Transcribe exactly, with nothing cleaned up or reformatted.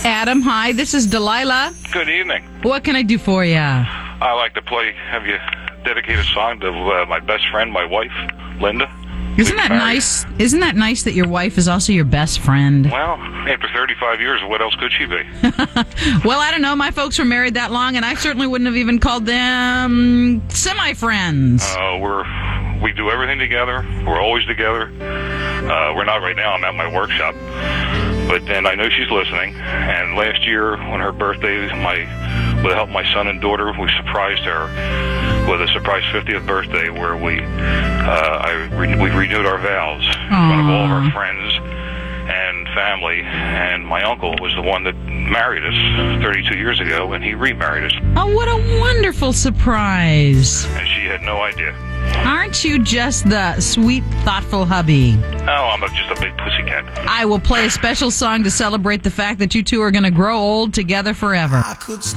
Adam, hi. This is Delilah. Good evening. What can I do for you? I like to play, have you dedicate a song to uh, my best friend, my wife, Linda. Isn't We've that married. nice? Isn't that nice that your wife is also your best friend? Well, after thirty-five years, what else could she be? Well, I don't know. My folks were married that long, and I certainly wouldn't have even called them semi-friends. Uh, we're we do everything together. We're always together. Uh, we're not right now. I'm at my workshop, but then I know she's listening. And last year, on her birthday, my with the help of my son and daughter, we surprised her with a surprise fiftieth birthday, where we uh, I re- we renewed our vows in front of all of our friends and family. And my uncle was the one that married us thirty-two years ago, and he remarried us. Oh, what a wonderful surprise. And she had no idea. Aren't you just the sweet, thoughtful hubby? Oh, I'm a, just a big pussycat. I will play a special song to celebrate the fact that you two are going to grow old together forever.